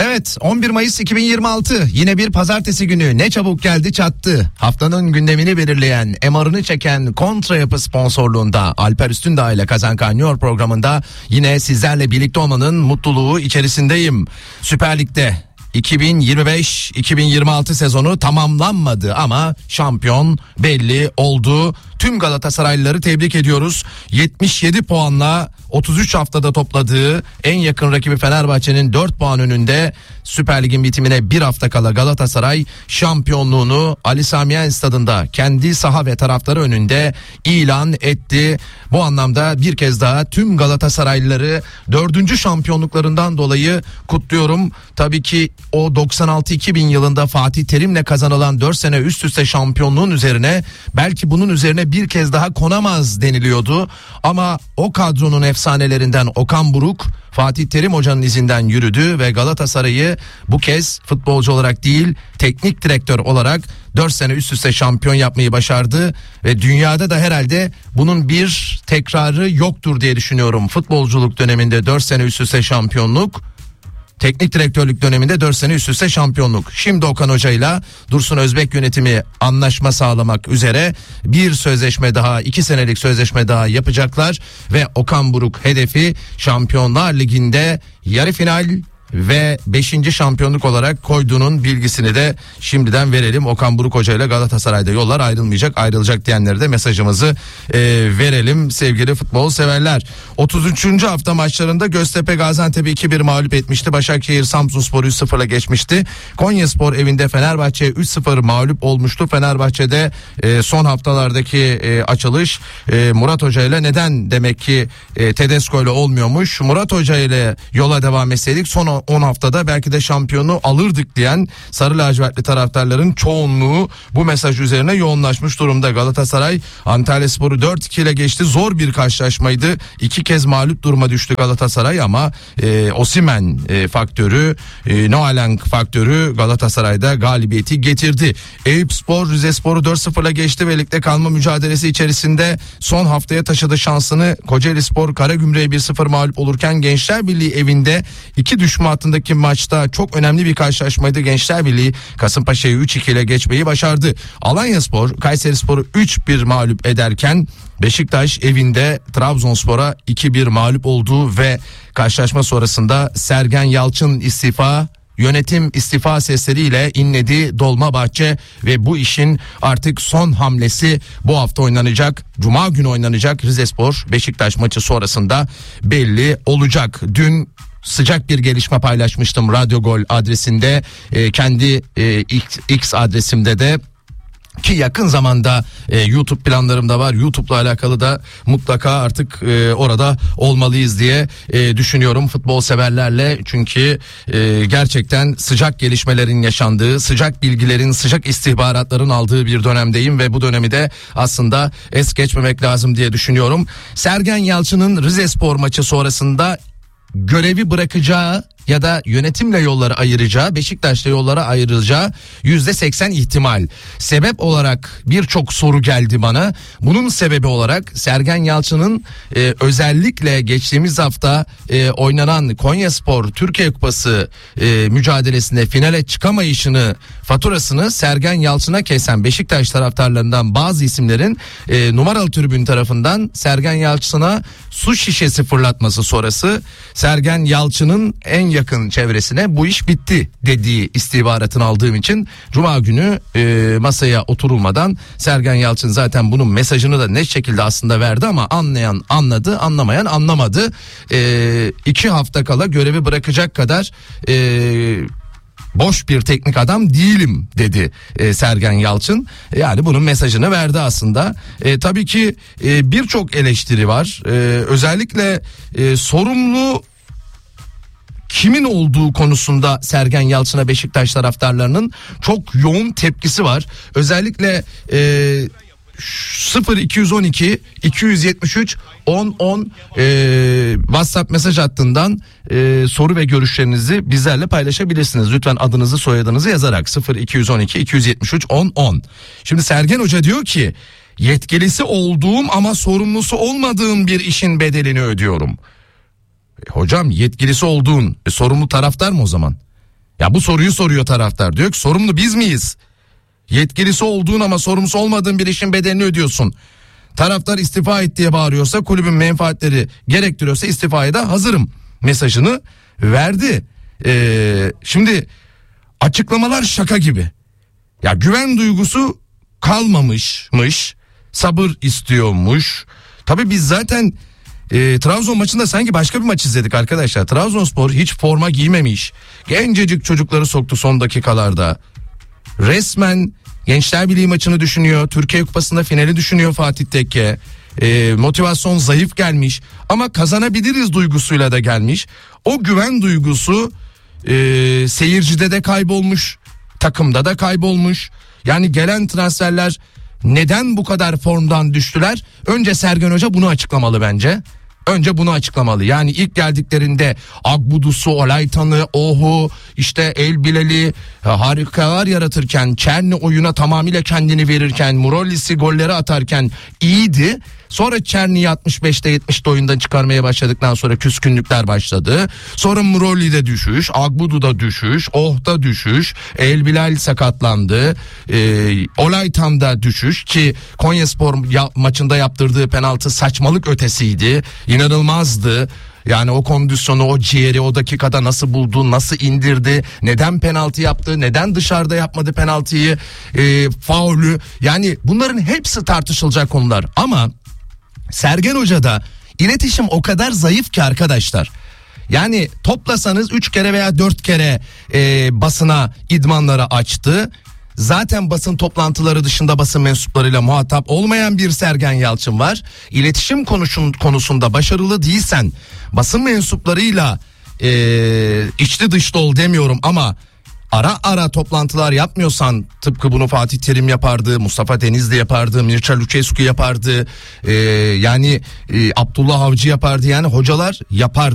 Evet, 11 Mayıs 2026 yine bir pazartesi günü, ne çabuk geldi çattı. Haftanın gündemini belirleyen, MR'ını çeken Kontra Yapı sponsorluğunda Alper Üstündağ ile Kazan Kaynıyor programında yine sizlerle birlikte olmanın mutluluğu içerisindeyim. Süper Lig'de 2025-2026 sezonu tamamlanmadı ama şampiyon belli oldu. Tüm Galatasaraylıları tebrik ediyoruz. 77 puanla 33 haftada topladığı en yakın rakibi Fenerbahçe'nin 4 puan önünde Süper Lig'in bitimine bir hafta kala Galatasaray şampiyonluğunu Ali Sami Yen stadında kendi saha ve taraftarı önünde ilan etti. Bu anlamda bir kez daha tüm Galatasaraylıları 4. şampiyonluklarından dolayı kutluyorum. Tabii ki o 96-2000 yılında Fatih Terim'le kazanılan 4 sene üst üste şampiyonluğun üzerine belki bunun üzerine bir kez daha konamaz deniliyordu. Ama o kadronun efsanelerinden Okan Buruk Fatih Terim Hoca'nın izinden yürüdü ve Galatasaray'ı bu kez futbolcu olarak değil teknik direktör olarak 4 sene üst üste şampiyon yapmayı başardı ve dünyada da herhalde bunun bir tekrarı yoktur diye düşünüyorum. Futbolculuk döneminde 4 sene üst üste şampiyonluk, teknik direktörlük döneminde 4 sene üst üste şampiyonluk. Şimdi Okan Hoca'yla Dursun Özbek yönetimi anlaşma sağlamak üzere bir sözleşme daha, 2 senelik sözleşme daha yapacaklar ve Okan Buruk hedefi Şampiyonlar Ligi'nde yarı final ve 5. şampiyonluk olarak koyduğunun bilgisini de şimdiden verelim. Okan Buruk Hoca ile Galatasaray'da yollar ayrılmayacak, ayrılacak diyenlere de mesajımızı verelim sevgili futbol severler. 33. hafta maçlarında Göztepe Gaziantep'i 2-1 mağlup etmişti. Başakşehir Samsunspor'u 3-0'la geçmişti. Konyaspor evinde Fenerbahçe'ye 3-0 mağlup olmuştu. Fenerbahçe'de son haftalardaki açılış Murat Hoca ile neden demek ki Tedesco ile olmuyormuş. Murat Hoca ile yola devam etseydik son 10 haftada belki de şampiyonu alırdık diyen sarı lacivertli taraftarların çoğunluğu bu mesaj üzerine yoğunlaşmış durumda. Galatasaray Antalyaspor'u 4-2 ile geçti. Zor bir karşılaşmaydı. 2 kez mağlup duruma düştü Galatasaray ama Osimhen faktörü, Noalenk faktörü Galatasaray'da galibiyeti getirdi. Eyüpspor Rizespor'u 4-0 ile geçti ve ligde kalma mücadelesi içerisinde son haftaya taşıdı şansını. Kocaelispor Karagümrük'e 1-0 mağlup olurken Gençler Birliği evinde 2 düşman hattındaki maçta çok önemli bir karşılaşmaydı. Gençler Birliği Kasımpaşa'yı 3-2 ile geçmeyi başardı. Alanyaspor Kayserispor'u 3-1 mağlup ederken Beşiktaş evinde Trabzonspor'a 2-1 mağlup oldu ve karşılaşma sonrasında Sergen Yalçın istifa, yönetim istifa sesleriyle inledi Dolmabahçe ve bu işin artık son hamlesi bu hafta oynanacak. Cuma günü oynanacak Rizespor Beşiktaş maçı sonrasında belli olacak. Dün sıcak bir gelişme paylaşmıştım Radyo Gol adresinde, kendi X adresimde de, ki yakın zamanda YouTube planlarımda var. YouTube'la alakalı da mutlaka artık orada olmalıyız diye düşünüyorum futbol severlerle. Çünkü gerçekten sıcak gelişmelerin yaşandığı, sıcak bilgilerin, sıcak istihbaratların aldığı bir dönemdeyim ve bu dönemi de aslında es geçmemek lazım diye düşünüyorum. Sergen Yalçın'ın Rizespor maçı sonrasında görevi bırakacağı ya da yönetimle yolları ayıracağı, Beşiktaş'la yollara ayrılacağı %80 ihtimal. Sebep olarak birçok soru geldi bana. Bunun sebebi olarak Sergen Yalçın'ın özellikle geçtiğimiz hafta oynanan Konyaspor Türkiye Kupası mücadelesinde finale çıkamayışını, faturasını Sergen Yalçın'a kesen Beşiktaş taraftarlarından bazı isimlerin numaralı tribün tarafından Sergen Yalçın'a su şişesi fırlatması sonrası Sergen Yalçın'ın en yakın çevresine bu iş bitti dediği istihbaratını aldığım için Cuma günü masaya oturulmadan, Sergen Yalçın zaten bunun mesajını da net şekilde aslında verdi ama anlayan anladı, anlamayan anlamadı. 2 hafta kala görevi bırakacak kadar boş bir teknik adam değilim dedi Sergen Yalçın. Yani bunun mesajını verdi aslında. Tabii ki birçok eleştiri var. Özellikle sorumlu kimin olduğu konusunda Sergen Yalçın'a Beşiktaş taraftarlarının çok yoğun tepkisi var. Özellikle 0212 273 1010 WhatsApp mesaj hattından soru ve görüşlerinizi bizlerle paylaşabilirsiniz. Lütfen adınızı, soyadınızı yazarak 0212 273 1010. Şimdi Sergen Hoca diyor ki yetkilisi olduğum ama sorumlusu olmadığım bir işin bedelini ödüyorum. Hocam yetkilisi olduğun sorumlu taraftar mı o zaman? Ya bu soruyu soruyor taraftar. Diyor ki sorumlu biz miyiz? Yetkilisi olduğun ama sorumlusu olmadığın bir işin bedelini ödüyorsun. Taraftar istifa et diye bağırıyorsa, kulübün menfaatleri gerektiriyorsa istifaya da hazırım mesajını verdi. Şimdi açıklamalar şaka gibi. Ya güven duygusu kalmamışmış, sabır istiyormuş. Tabii biz zaten Trabzon maçında sanki başka bir maç izledik arkadaşlar. Trabzonspor hiç forma giymemiş. Gencecik çocukları soktu son dakikalarda. Resmen Gençler Birliği maçını düşünüyor. Türkiye Kupası'nda finali düşünüyor Fatih Tekke. Motivasyon zayıf gelmiş ama kazanabiliriz duygusuyla da gelmiş. O güven duygusu seyircide de kaybolmuş, takımda da kaybolmuş. Yani gelen transferler neden bu kadar formdan düştüler? Önce Sergen Hoca bunu açıklamalı bence. Önce bunu açıklamalı. Yani ilk geldiklerinde Agbudu'su, Olaytan'ı, Ohu, işte El Bilal'i harikalar yaratırken, Çerni oyuna tamamıyla kendini verirken, Murollis'i golleri atarken iyiydi. Sonra Çerni'yi 65'te 70'te oyundan çıkarmaya başladıktan sonra küskünlükler başladı. Sonra Murolli'de düşüş, Agbudu'da düşüş, Oh'da düşüş, El Bilal sakatlandı. Olaytan'da düşüş ki Konyaspor maçında yaptırdığı penaltı saçmalık ötesiydi. İnanılmazdı. Yani o kondisyonu, o ciğeri o dakikada nasıl buldu, nasıl indirdi, neden penaltı yaptı, neden dışarıda yapmadı penaltıyı, faulü. Yani bunların hepsi tartışılacak konular ama Sergen Hoca'da iletişim o kadar zayıf ki arkadaşlar. Yani toplasanız 3 kere veya 4 kere basına idmanları açtı. Zaten basın toplantıları dışında basın mensuplarıyla muhatap olmayan bir Sergen Yalçın var. İletişim konusunda başarılı değilsen, basın mensuplarıyla içli dışlı ol demiyorum ama ara ara toplantılar yapmıyorsan, tıpkı bunu Fatih Terim yapardı, Mustafa Denizli yapardı, Mircea Lucescu yapardı, yani Abdullah Avcı yapardı, yani hocalar yapardı.